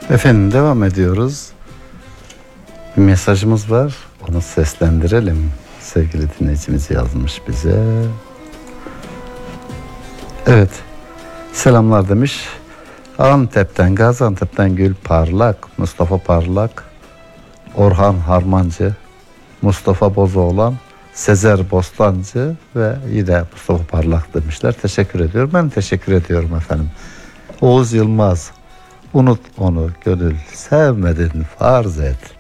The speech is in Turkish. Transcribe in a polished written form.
Efendim devam ediyoruz. Bir mesajımız var. Onu seslendirelim. Sevgili dinleyicimiz yazmış bize. Evet. Selamlar demiş. Antep'ten, Gaziantep'ten Gül Parlak, Mustafa Parlak, Orhan Harmancı, Mustafa Bozoğlan, Sezer Bostancı ve yine Mustafa Parlak demişler. Teşekkür ediyorum. Ben teşekkür ediyorum efendim. Oğuz Yılmaz, unut onu gönül sevmedin farz et.